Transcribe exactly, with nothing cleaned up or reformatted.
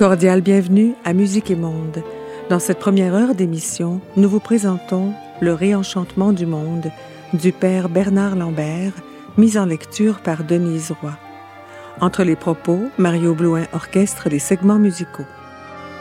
Cordial bienvenue à Musique et Monde. Dans cette première heure d'émission, nous vous présentons Le réenchantement du monde du père Bernard Lambert, mis en lecture par Denise Roy. Entre les propos, Mario Blouin orchestre les segments musicaux.